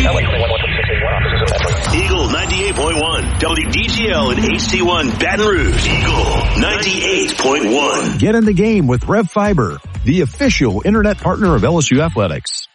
Eagle 98.1, WDGL and HD1 Baton Rouge. Eagle 98.1. Get in the game with Rev Fiber, the official internet partner of LSU Athletics.